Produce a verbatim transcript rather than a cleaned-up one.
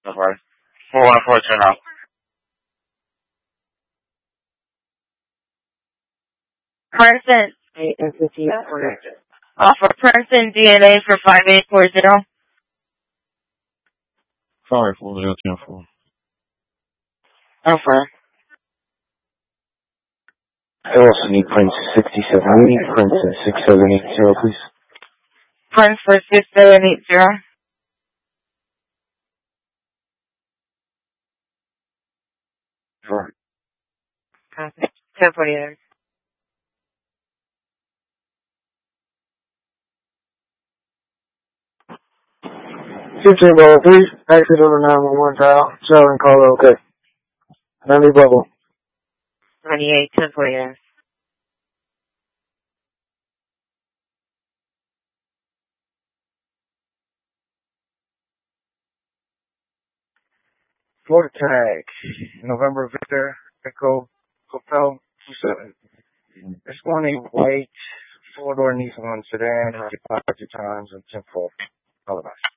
Okay. four one four turn off. Person. eight and fifty. Offer person D N A for five eight four zero. Five four zero ten four. Offer. I also need Prince sixty-seven. We need Prince at six seven eight zero, please. Prince for six seven eight zero. Sure. Copy. ten forty-nine. fifteen Bubble three, exit over nine one one dial, Southern Colorado, okay. ninety Bubble. twenty-eight, ten forty-nine. Florida Tag, November Victor, Echo, Hotel two seven. It's one a white, four-door Nissan sedan, occupied two times, and ten four. All of us.